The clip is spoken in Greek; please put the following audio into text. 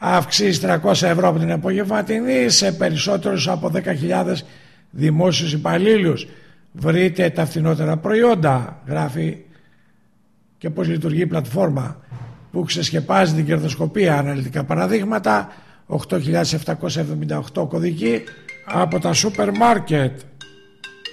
αυξήσει 300 ευρώ από την απογευματινή σε περισσότερους από 10.000 δημόσιους υπαλλήλους. Βρείτε τα φθηνότερα προϊόντα, γράφει, και πώς λειτουργεί η πλατφόρμα που ξεσκεπάζει την κερδοσκοπία. Αναλυτικά παραδείγματα, 8.778 κωδικοί από τα σούπερ μάρκετ.